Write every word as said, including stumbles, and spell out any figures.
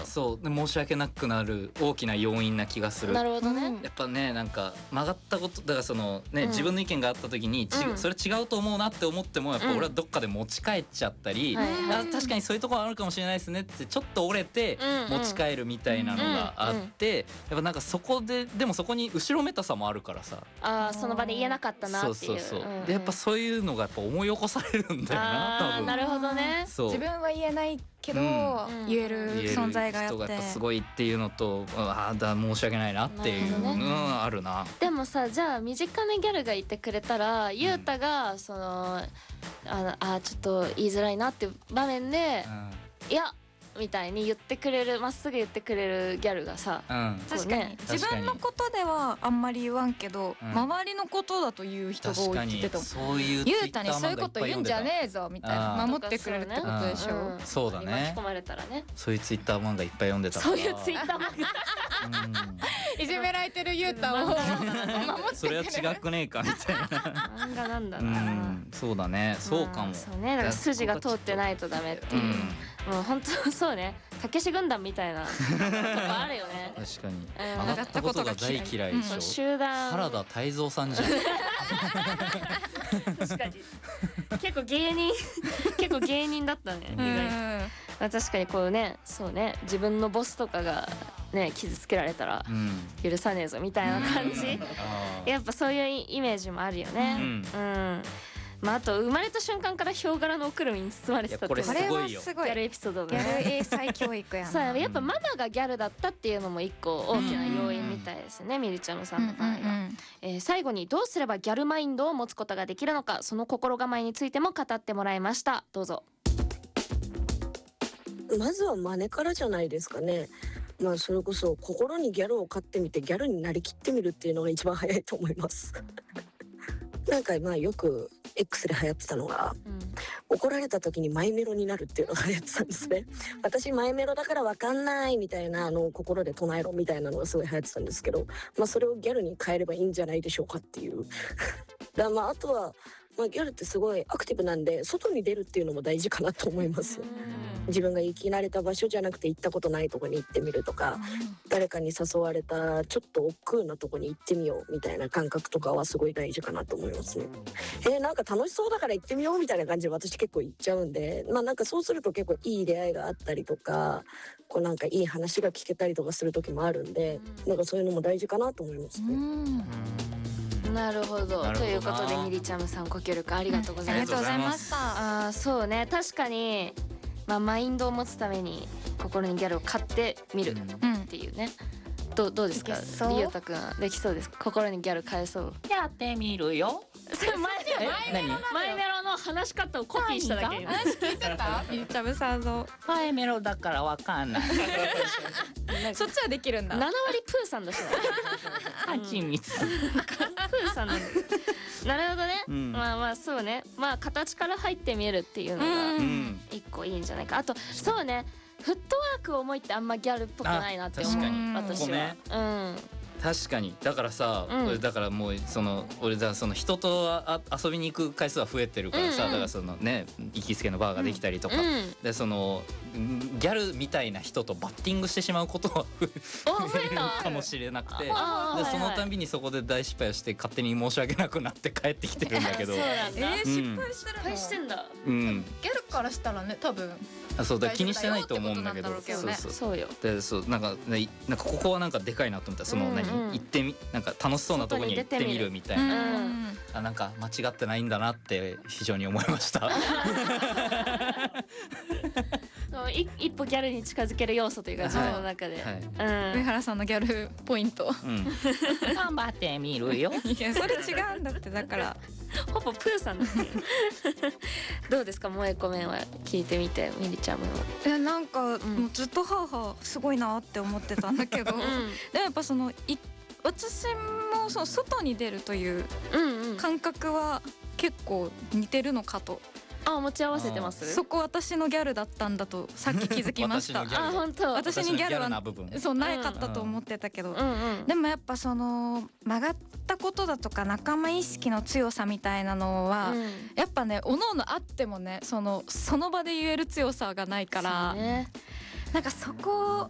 そうで申し訳なくなる大きな要因な気がする。 なるほどね。 やっぱねなんか曲がったことだからそのね、うん、自分の意見があった時に、うん、それ違うと思うなって思ってもやっぱ俺はどっかで持ち帰っちゃったり、うん、あ確かにそういうところあるかもしれないですねってちょっと折れて持ち帰るみたいなのがあって、やっぱなんかそこででもそこに後ろめたさもあるからさ、 あその場で言えなかったなっていう。 そうそうそう、うんうん、でやっぱそういうのがやっぱ思い起こされるんだよな多分。 なるほどね。 自分は言えないけど、うん、言える存在があって、人がやっぱすごいっていうのと、ああだ申し訳ないなっていうの、ね、うん、あるな。 でもさ、じゃあ短めギャルがいてくれたら、ゆうたがそのああちょっと言いづらいなっていう場面で、うん、いやみたいに言ってくれる、まっすぐ言ってくれるギャルがさ、 うん、確かに、ね、自分のことではあんまり言わんけど、うん、周りのことだと言う人が多いって言ってたもん。 そういうゆうたにそういうこと言うんじゃねえぞみたいな、守ってくれるってことでしょ。 うんうん、そうだね。 巻き込まれたらね。 そういうツイッター漫画いっぱい読んでたから。 そういうツイッター漫画、 うん、いじめられてるゆうたを守ってくれる。 それは違くねえかみたいな。 漫画なんだな。 うん、そうだね。そうかも。 そうね。だから筋が通ってないとダメっていう。うん、もう本当そうね。たけし軍団みたいなとこあるよね。 確かに。曲がったことが大嫌いでしょ。 集団。 原田泰造さんじゃん。 確かに。結構芸人結構芸人だったね。意外に。まあ、確かにこうね、そうね、自分のボスとかがね傷つけられたら許さねえぞみたいな感じ。うん、やっぱそういうイメージもあるよね。うん。うんまあ、あと生まれた瞬間からヒョウ柄のおくるみに包まれてたっていう、 これはすごいギャルエピソードギャル英才教育やな。 そうやっぱママがギャルだったっていうのも一個大きな要因みたいですね、みりちゃむさんの場合は。うんうんうんえー、最後にどうすればギャルマインドを持つことができるのか、その心構えについても語ってもらいました。どうぞ。 まずは真似からじゃないですかね。まあそれこそ心にギャルを飼ってみてギャルになりきってみるっていうのが一番早いと思いますなんかまあよく X で流行ってたのが、うん、怒られた時にマイメロになるっていうのが流行ってたんですね私マイメロだから分かんないみたいなのを心で唱えろみたいなのがすごい流行ってたんですけど、まあそれをギャルに変えればいいんじゃないでしょうかっていうだまああとは、まあ、ギャルってすごいアクティブなんで外に出るっていうのも大事かなと思いますよ。自分が行き慣れた場所じゃなくて行ったことないとこに行ってみるとか、誰かに誘われたちょっと億劫なとこに行ってみようみたいな感覚とかはすごい大事かなと思いますね。えー、なんか楽しそうだから行ってみようみたいな感じで私結構行っちゃうんで、まあなんかそうすると結構いい出会いがあったりとか、こうなんかいい話が聞けたりとかする時もあるんで、なんかそういうのも大事かなと思いますね。 うんなるほど。ということでみりちゃむさんご協力ありがとうございました。 ありがとうございました。 あそうね、確かに、まあ、マインドを持つために心にギャルを買ってみるっていうね、うん、ど, どうですかりゅうたくんできそうですか？心にギャル買えそう？ やってみるよ。 それマイメロマイメロの話し方をコピーしただけ。 話聞いてた？みりちゃむさんのマイメロだからわかんないそっちはできるんだ。 ななわりプーさんだしはちみつプーさんなんだなるほどね、うん、まあまあそうね、まあ形から入ってみるっていうのが一個いいんじゃないか。あとそうね、フットワーク重いってあんまギャルっぽくないなって思う。 確かに私は、うん確かに。だからさ、うん、俺だからもうその俺だその人とあ遊びに行く回数は増えてるからさ、うんうん、だからそのね行きつけのバーができたりとか、うん、でそのギャルみたいな人とバッティングしてしまうことは増えるかもしれなくて、でそのたんびにそこで大失敗をして勝手に申し訳なくなって帰ってきてるんだけど。 そうなんだ。 えー、失敗してるの？ 失敗してんだ。 うん。 ギャルからしたらね多分。 あそうだ気にしてないと思うんだけど、 ね、 そうそうそうよ。 でそうなんかねなんかここはなんかでかいなと思ったらその、うんうん、何行ってみなんか楽しそうなとこに行ってみるみたいな、うん、あなんか間違ってないんだなって非常に思いました一歩ギャルに近づける要素というか自分の中で、はいはいうん、上原さんのギャルポイント、 うん、頑張ってみるよ。 いやそれ違うんだって。だからほぼプーさんだどうですか萌えコメンは聞いてみてみりちゃんも。 えなんか、うん、もうずっとハーハーすごいなって思ってたんだけど、うん、でもやっぱそのい私もその外に出るという感覚は結構似てるのかと。 あ持ち合わせてます。 そこ私のギャルだったんだとさっき気づきましたあ本当。 私にギャルはそうないかったと思ってたけど、うんうん、でもやっぱその曲がったことだとか仲間意識の強さみたいなのは、うん、やっぱねおのおのあってもねそのその場で言える強さがないから、ね、なんかそこ